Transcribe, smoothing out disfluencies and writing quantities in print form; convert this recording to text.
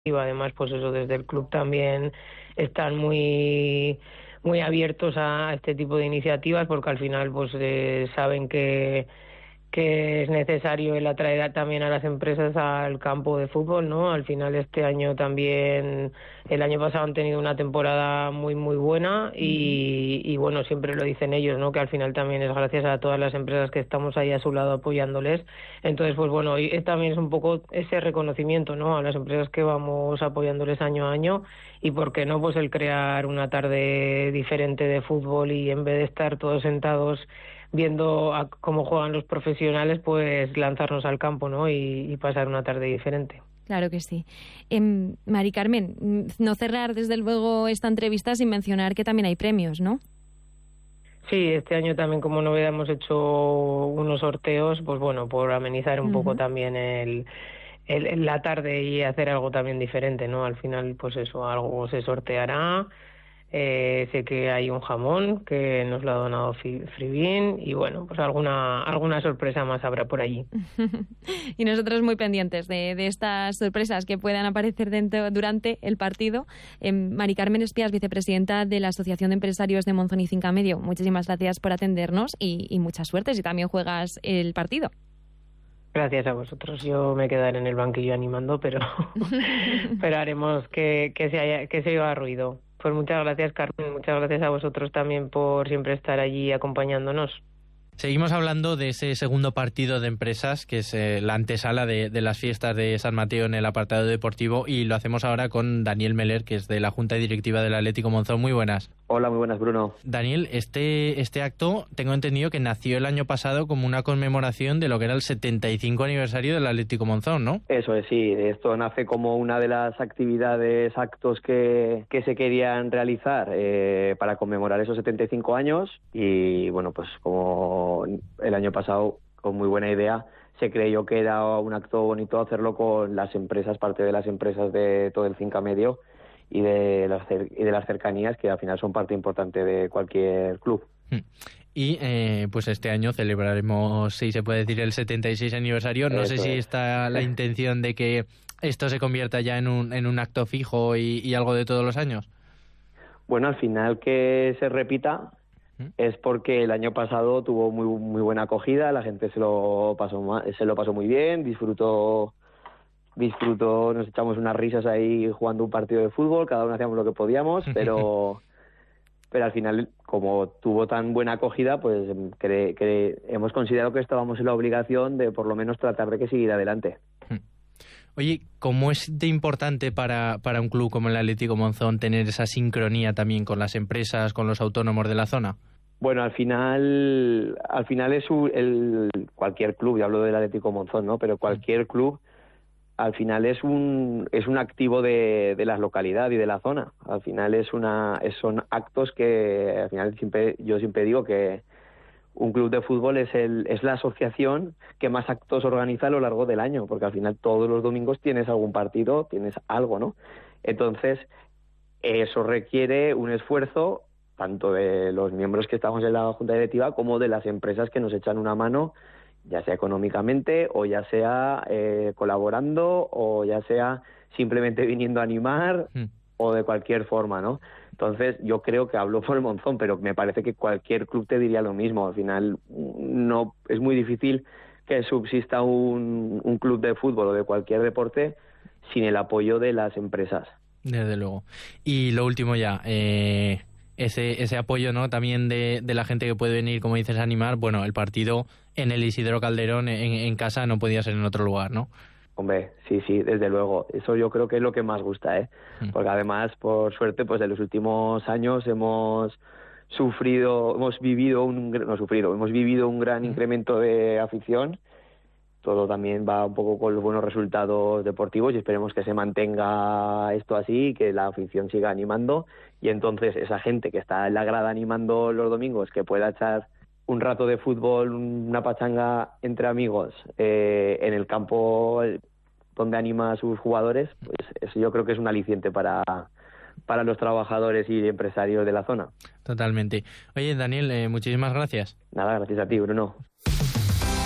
Además, pues eso, desde el club también están muy abiertos a este tipo de iniciativas, porque al final pues saben que es necesario el atraer también a las empresas al campo de fútbol, ¿no? Al final este año también, el año pasado han tenido una temporada muy buena y bueno, siempre lo dicen ellos, ¿no? Que al final también es gracias a todas las empresas que estamos ahí a su lado apoyándoles. Entonces, pues bueno, y también es un poco ese reconocimiento, ¿no? A las empresas que vamos apoyándoles año a año, y por qué no, pues el crear una tarde diferente de fútbol, y en vez de estar todos sentados viendo cómo juegan los profesionales, pues lanzarnos al campo, ¿no? Y pasar una tarde diferente. Claro que sí. Mari Carmen, no cerrar desde luego esta entrevista sin mencionar que también hay premios, ¿no? Sí, este año también como novedad hemos hecho unos sorteos, pues bueno, por amenizar un poco también la tarde y hacer algo también diferente, ¿no? Al final, pues eso, algo se sorteará. Sé que hay un jamón que nos lo ha donado Freebin, y bueno, pues alguna sorpresa más habrá por allí. Y nosotros muy pendientes de estas sorpresas que puedan aparecer durante el partido. Mari Carmen Espías, vicepresidenta de la Asociación de Empresarios de Monzón y Cinca Medio, muchísimas gracias por atendernos y mucha suerte si también juegas el partido. Gracias a vosotros. Yo me quedaré en el banquillo animando, pero haremos que se oiga ruido. Pues muchas gracias, Carmen. Muchas gracias a vosotros también por siempre estar allí acompañándonos. Seguimos hablando de ese segundo partido de empresas, que es la antesala de las fiestas de San Mateo en el apartado deportivo, y lo hacemos ahora con Daniel Meller, que es de la Junta Directiva del Atlético Monzón. Muy buenas. Hola, muy buenas, Bruno. Daniel, este acto tengo entendido que nació el año pasado como una conmemoración de lo que era el 75 aniversario del Atlético Monzón, ¿no? Eso es, sí. Esto nace como una de las actividades, actos que se querían realizar para conmemorar esos 75 años, y bueno, pues como el año pasado, con muy buena idea, se creyó que era un acto bonito hacerlo con las empresas, parte de las empresas de todo el Cinca Medio y de las cercanías, que al final son parte importante de cualquier club. Y pues este año celebraremos, si se puede decir, el 76 aniversario. No sé si está la intención de que esto se convierta ya en un acto fijo y algo de todos los años. Bueno, al final que se repita es porque el año pasado tuvo muy buena acogida, la gente se lo pasó muy bien, disfrutó, nos echamos unas risas ahí jugando un partido de fútbol, cada uno hacíamos lo que podíamos, pero al final, como tuvo tan buena acogida, pues hemos considerado que estábamos en la obligación de por lo menos tratar de que seguir adelante. Oye, ¿cómo es de importante para un club como el Atlético Monzón tener esa sincronía también con las empresas, con los autónomos de la zona? Bueno, al final es cualquier club, yo hablo del Atlético Monzón, ¿no? Pero cualquier club al final es un activo de la localidad y de la zona. Al final son actos que al final yo siempre digo que un club de fútbol es la asociación que más actos organiza a lo largo del año, porque al final todos los domingos tienes algún partido, tienes algo, ¿no? Entonces, eso requiere un esfuerzo tanto de los miembros que estamos en la Junta Directiva como de las empresas que nos echan una mano, ya sea económicamente o ya sea colaborando o ya sea simplemente viniendo a animar o de cualquier forma, ¿no? Entonces, yo creo que hablo por el Monzón, pero me parece que cualquier club te diría lo mismo. Al final, no es muy difícil que subsista un club de fútbol o de cualquier deporte sin el apoyo de las empresas. Desde luego. Y lo último ya, ese apoyo, ¿no? También de la gente que puede venir, como dices, a animar. Bueno, el partido en el Isidro Calderón, en casa, no podía ser en otro lugar, ¿no? Hombre, sí, desde luego. Eso yo creo que es lo que más gusta, ¿eh? Porque además, por suerte, pues en los últimos años hemos vivido un gran incremento de afición. Todo también va un poco con los buenos resultados deportivos y esperemos que se mantenga esto así, que la afición siga animando, y entonces esa gente que está en la grada animando los domingos, que pueda echar un rato de fútbol, una pachanga entre amigos en el campo donde anima a sus jugadores, pues eso yo creo que es un aliciente para los trabajadores y empresarios de la zona. Totalmente. Oye, Daniel, muchísimas gracias. Nada, gracias a ti, Bruno.